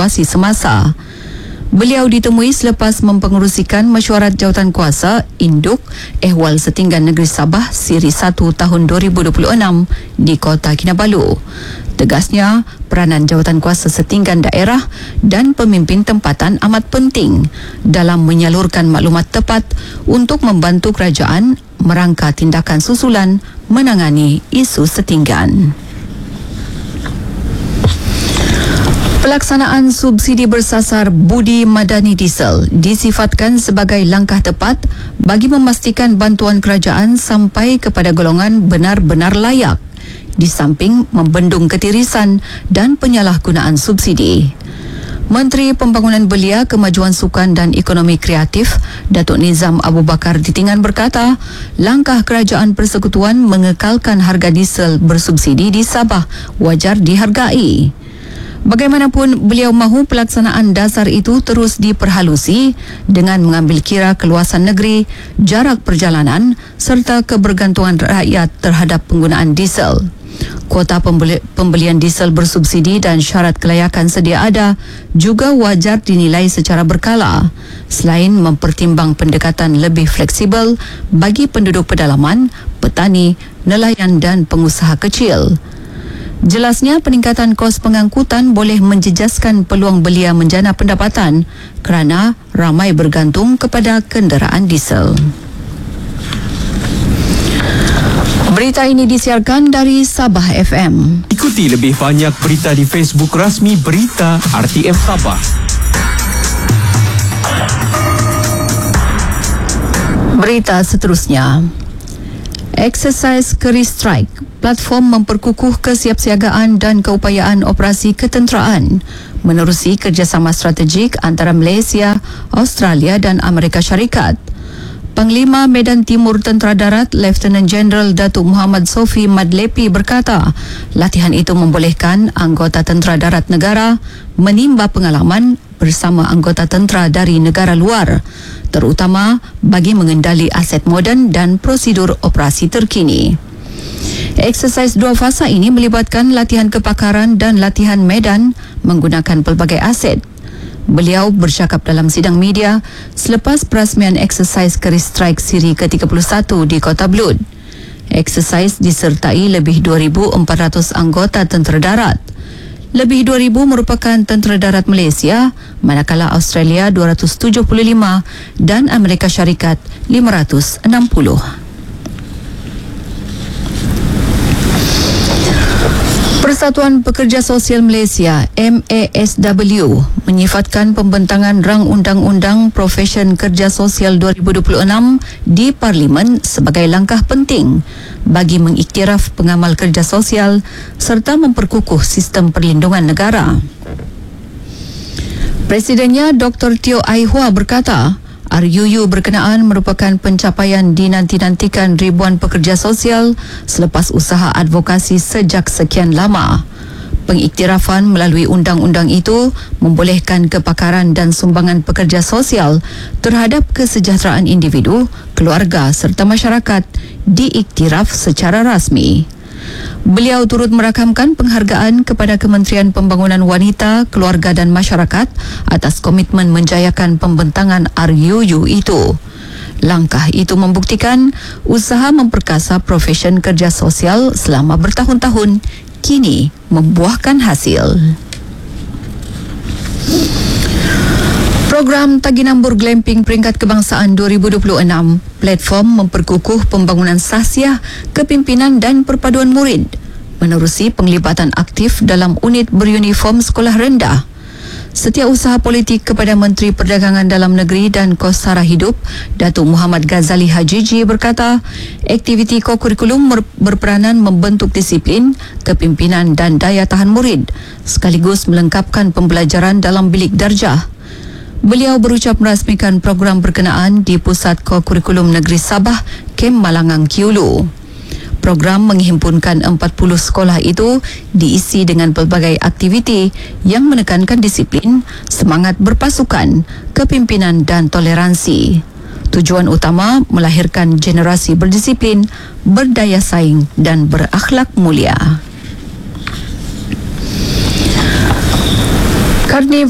situasi semasa. Beliau ditemui selepas mempengerusikan mesyuarat jawatankuasa Induk Ehwal Setinggan Negeri Sabah Siri 1 tahun 2026 di Kota Kinabalu. Tegasnya, peranan jawatankuasa setinggan daerah dan pemimpin tempatan amat penting dalam menyalurkan maklumat tepat untuk membantu kerajaan merangka tindakan susulan menangani isu setinggan. Pelaksanaan subsidi bersasar budi madani diesel disifatkan sebagai langkah tepat bagi memastikan bantuan kerajaan sampai kepada golongan benar-benar layak, di samping membendung ketirisan dan penyalahgunaan subsidi. Menteri Pembangunan Belia, Kemajuan Sukan dan Ekonomi Kreatif, Datuk Nizam Abu Bakar Ditingan berkata, langkah Kerajaan Persekutuan mengekalkan harga diesel bersubsidi di Sabah wajar dihargai. Bagaimanapun, beliau mahu pelaksanaan dasar itu terus diperhalusi dengan mengambil kira keluasan negeri, jarak perjalanan serta kebergantungan rakyat terhadap penggunaan diesel. Kuota pembelian diesel bersubsidi dan syarat kelayakan sedia ada juga wajar dinilai secara berkala, selain mempertimbang pendekatan lebih fleksibel bagi penduduk pedalaman, petani, nelayan dan pengusaha kecil. Jelasnya, peningkatan kos pengangkutan boleh menjejaskan peluang belia menjana pendapatan kerana ramai bergantung kepada kenderaan diesel. Berita ini disiarkan dari Sabah FM. Ikuti lebih banyak berita di Facebook rasmi Berita RTM Sabah. Berita seterusnya. Exercise Keris Strike, platform memperkukuh kesiapsiagaan dan keupayaan operasi ketenteraan menerusi kerjasama strategik antara Malaysia, Australia dan Amerika Syarikat. Panglima Medan Timur Tentera Darat Lieutenant General Datuk Muhammad Sofi Madlepi berkata, latihan itu membolehkan anggota tentera darat negara menimba pengalaman bersama anggota tentera dari negara luar, terutama bagi mengendali aset moden dan prosedur operasi terkini. Eksersis dua fasa ini melibatkan latihan kepakaran dan latihan medan menggunakan pelbagai aset. Beliau bercakap dalam sidang media selepas perasmian eksersis Keris Strike Siri ke-31 di Kota Belud. Eksersis disertai lebih 2,400 anggota tentera darat. Lebih 2,000 merupakan tentera darat Malaysia, manakala Australia 275 dan Amerika Syarikat 560. Persatuan Pekerja Sosial Malaysia MASW menyifatkan pembentangan Rang Undang-Undang Profesyen Kerja Sosial 2026 di Parlimen sebagai langkah penting bagi mengiktiraf pengamal kerja sosial serta memperkukuh sistem perlindungan negara. Presidennya Dr. Teo Ai Hua berkata, RUU berkenaan merupakan pencapaian dinanti-nantikan ribuan pekerja sosial selepas usaha advokasi sejak sekian lama. Pengiktirafan melalui undang-undang itu membolehkan kepakaran dan sumbangan pekerja sosial terhadap kesejahteraan individu, keluarga serta masyarakat diiktiraf secara rasmi. Beliau turut merakamkan penghargaan kepada Kementerian Pembangunan Wanita, Keluarga dan Masyarakat atas komitmen menjayakan pembentangan RUU itu. Langkah itu membuktikan usaha memperkasa profesyen kerja sosial selama bertahun-tahun kini membuahkan hasil. Program Taginambur Glamping Peringkat Kebangsaan 2026, platform memperkukuh pembangunan sahsiah, kepimpinan dan perpaduan murid menerusi penglibatan aktif dalam unit beruniform sekolah rendah. Setiausaha politik kepada Menteri Perdagangan Dalam Negeri dan Kos Sara Hidup, Datuk Muhammad Ghazali Hajiji berkata, aktiviti kokurikulum berperanan membentuk disiplin, kepimpinan dan daya tahan murid, sekaligus melengkapkan pembelajaran dalam bilik darjah. Beliau berucap merasmikan program berkenaan di Pusat Kokurikulum Negeri Sabah, Kem Malangang Kiulu. Program menghimpunkan 40 sekolah itu diisi dengan pelbagai aktiviti yang menekankan disiplin, semangat berpasukan, kepimpinan dan toleransi. Tujuan utama melahirkan generasi berdisiplin, berdaya saing dan berakhlak mulia.